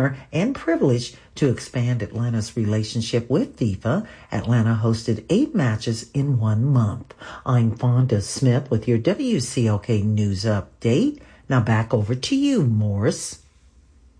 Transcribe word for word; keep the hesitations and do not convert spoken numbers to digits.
honor and privilege to expand Atlanta's relationship with FIFA. Atlanta hosted eight matches in one month. I'm Fonda Smith with your W C L K News Update. Now back over to you, Morris.